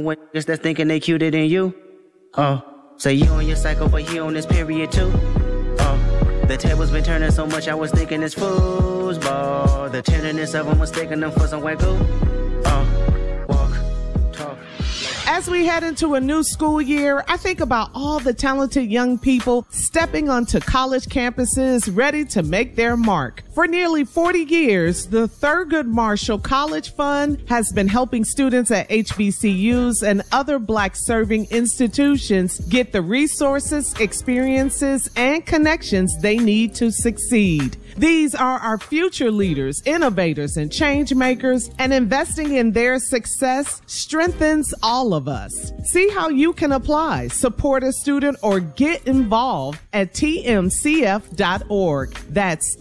fucking with niggas that's thinking they cuter than you. Oh, say you on your cycle, but he on this period too. Oh, the tables been turning so much, I was thinking it's foosball. The tenderness of them was taking them for some wagyu. Oh, walk, talk. As we head into a new school year, I think about all the talented young people stepping onto college campuses ready to make their mark. For nearly 40 years, the Thurgood Marshall College Fund has been helping students at HBCUs and other Black-serving institutions get the resources, experiences, and connections they need to succeed. These are our future leaders, innovators, and change makers, and investing in their success strengthens all of us. See how you can apply, support a student, or get involved at tmcf.org. That's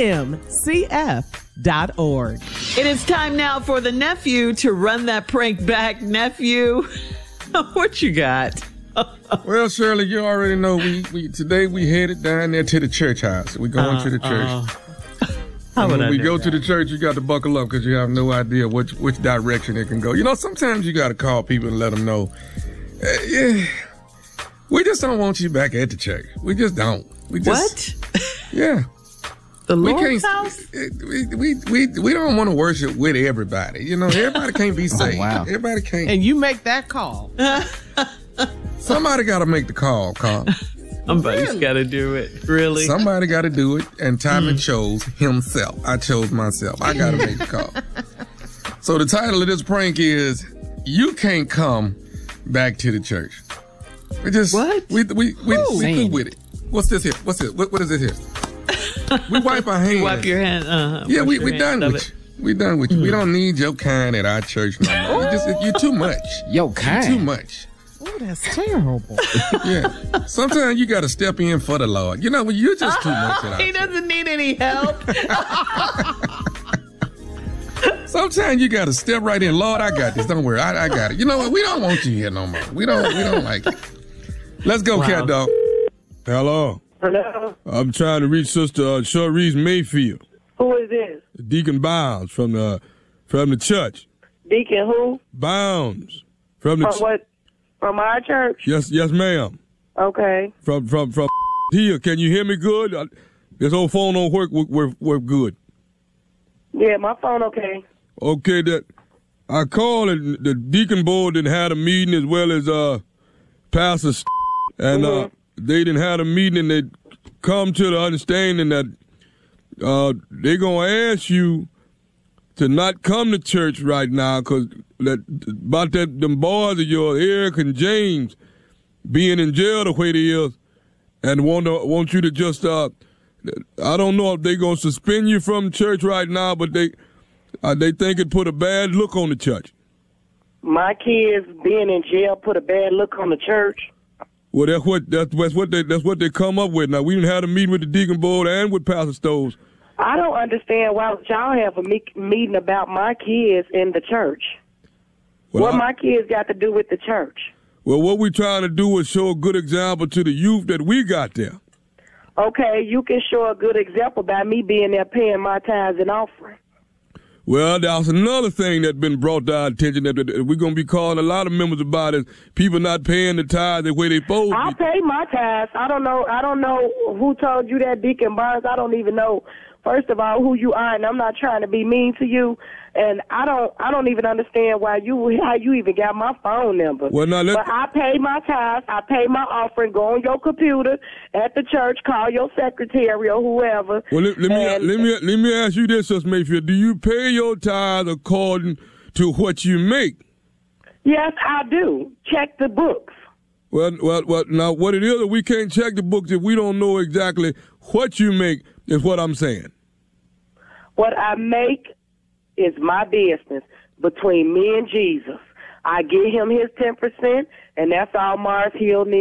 tmcf.org. It is time now for the nephew to run that prank back. Nephew, what you got? Well, Shirley, you already know today we headed down there to the church house. We're going to the church. When we go to the church, you got to buckle up because you have no idea which direction it can go. You know, sometimes you got to call people and let them know. We just don't want you back at the church. We just don't. What? Yeah. The Lord's house? We don't want to worship with everybody. You know, everybody can't be saved. Oh, wow. Everybody can't. And you make that call. Somebody got to make the call, Carl. Somebody's got to do it. Really? Somebody got to do it, and Tommy chose himself. I chose myself. I got to make the call. So the title of this prank is, You Can't Come Back to the Church. We just, what? We through with it. What's this here? What's this? What is it here? We wipe our hands. You wipe your hand. Yeah, we done with you. We done with you. We don't need your kind at our church no more. You're too much. Your kind? You're too much. Oh, that's terrible. Yeah. Sometimes you got to step in for the Lord. You know, you're just too much at our He church. doesn't need any help. Sometimes you got to step right in. Lord, I got this. Don't worry. I got it. You know what? We don't want you here no more. We don't like it. Let's go, Wow. Cat Dog. Hello. Hello? I'm trying to reach Sister Sharice Mayfield, Who is this? Deacon Bounds from the church. Deacon who? Bounds from the From what? From our church? Yes, ma'am. Okay. From here. Can you hear me good? This old phone don't work good. Yeah, my phone okay. Okay, that I called and the deacon board didn't have a meeting as well as Pastor and they didn't have a meeting and they come to the understanding that they're gonna ask you to not come to church right now because them boys of yours, Eric and James, being in jail the way they is, and want you to just I don't know if they're gonna suspend you from church right now, but they think it put a bad look on the church. My kids being in jail put a bad look on the church. Well, that's what they come up with. Now we didn't have a meeting with the deacon board and with Pastor Stokes. I don't understand why y'all have a meeting about my kids in the church. Well, what my kids got to do with the church? Well, what we're trying to do is show a good example to the youth that we got there. Okay, you can show a good example by me being there paying my tithes and offering. Well, that's another thing that's been brought to our attention that we're going to be calling a lot of members about is people not paying the tithes the way they supposed to. I pay my tithes. I don't know who told you that, Deacon Barnes. I don't even know, first of all, who you are, and I'm not trying to be mean to you. And I don't even understand how you even got my phone number. Well, now but I pay my tithes, I pay my offering. Go on your computer at the church, call your secretary or whoever. Well, let me ask you this, Sister Mayfield. Do you pay your tithes according to what you make? Yes, I do. Check the books. Well. Now what it is, we can't check the books if we don't know exactly what you make. Is what I'm saying. What I make is my business between me and Jesus. I give him his 10%, and that's all Mars Hill needs.